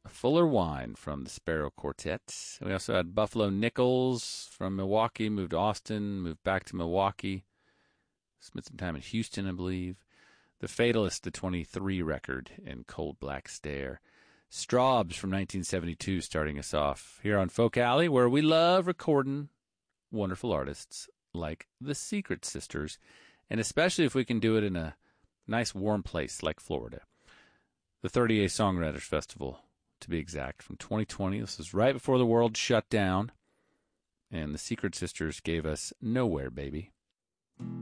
Fuller Wine from the Sparrow Quartet. We also had Buffalo Nichols from Milwaukee, moved to Austin, moved back to Milwaukee, spent some time in Houston, I believe. The Fatalist, the 23 record, and Cold Black Stare. Straubs from 1972 starting us off here on Folk Alley, where we love recording wonderful artists like the Secret Sisters, and especially if we can do it in a nice warm place like Florida. The 30A Songwriters Festival, to be exact, from 2020. This was right before the world shut down, and the Secret Sisters gave us Nowhere, Baby.